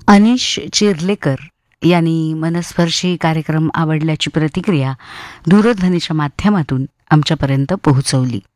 अनिश चिर्लेकर यांनी मनस्पर्शी कार्यक्रम आवडल्याची प्रतिक्रिया दूरध्वनीच्या माध्यमातून आमच्यापर्यंत पोहोचवली.